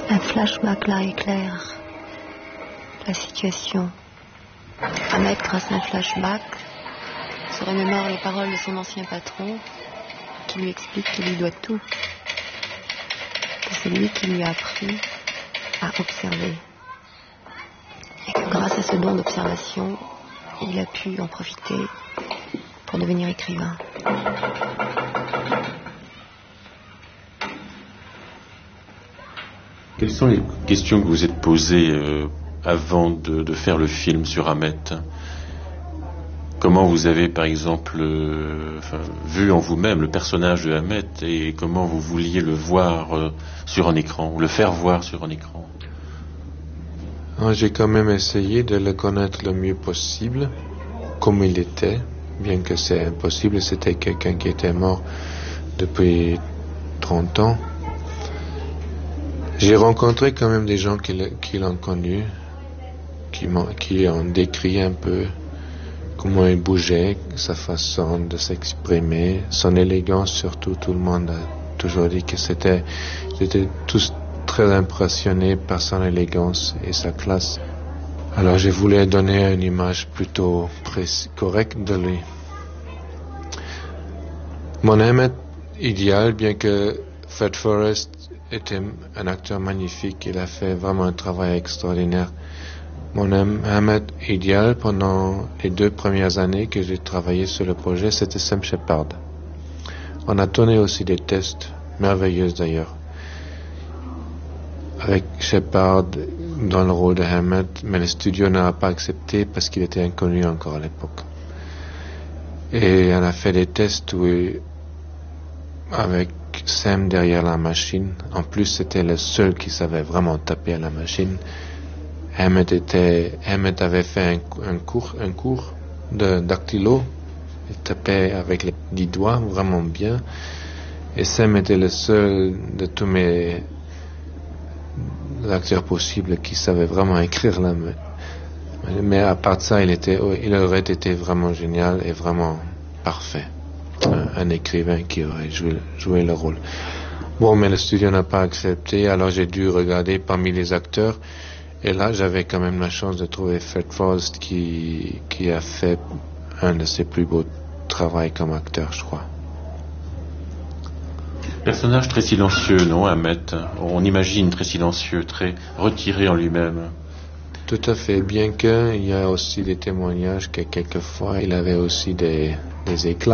Un flashback là éclaire la situation. Ahmed, grâce à un flashback, se remémore les paroles de son ancien patron qui lui explique qu'il lui doit tout. Que c'est lui qui lui a appris à observer. Et que grâce à ce don d'observation, il a pu en profiter pour devenir écrivain. Quelles sont les questions que vous êtes posées avant de faire le film sur Ahmed? Comment vous avez, par exemple, vu en vous-même le personnage de Ahmed et comment vous vouliez le voir sur un écran, ou le faire voir sur un écran? J'ai quand même essayé de le connaître le mieux possible, comme il était, bien que c'est impossible. C'était quelqu'un qui était mort depuis 30 ans. J'ai rencontré quand même des gens qui l'ont connu, qui ont décrit un peu comment il bougeait, sa façon de s'exprimer, son élégance surtout. Tout le monde a toujours dit que j'étais tous très impressionnés par son élégance et sa classe. Alors je voulais donner une image plutôt correcte de lui. Mon Ahmed idéal, bien que Fred Forrest était un acteur magnifique, il a fait vraiment un travail extraordinaire. Mon Ahmed idéal pendant les 2 premières années que j'ai travaillé sur le projet, c'était Sam Shepard. On a tourné aussi des tests merveilleux d'ailleurs, avec Shepard dans le rôle de Ahmed, mais le studio n'a pas accepté parce qu'il était inconnu encore à l'époque. Et on a fait des tests avec Sam derrière la machine. En plus, c'était le seul qui savait vraiment taper à la machine. Ahmed avait fait un cours de dactylo. Il tapait avec les 10 doigts vraiment bien. Et Sam était le seul de tous mes acteurs possibles qui savait vraiment écrire la main. Mais à part de ça, il aurait été vraiment génial et vraiment parfait. Un écrivain qui aurait joué le rôle. Bon, mais le studio n'a pas accepté, alors j'ai dû regarder parmi les acteurs. Et là, j'avais quand même la chance de trouver Fred Forrest qui a fait un de ses plus beaux travaux comme acteur, je crois. Personnage très silencieux, non, Ahmed? On imagine très silencieux, très retiré en lui-même. Tout à fait, bien qu'il y a aussi des témoignages que quelquefois il avait aussi des éclats.